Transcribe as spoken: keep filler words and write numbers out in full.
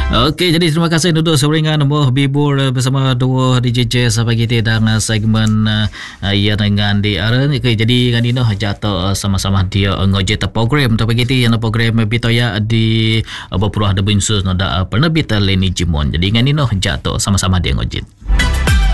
Okey, jadi terima kasih untuk seringan Muh Bibur bersama dua D J Jazz pagi kita dalam segmen uh, ya dengan di Aran. Okey, jadi dengan ini jatuh sama-sama dia ngojek program tapi kita yang program Bitoya di beberapa ada binsus nada penerbit Leni Jimon. Jadi dengan ini jatuh sama-sama dia ngojek.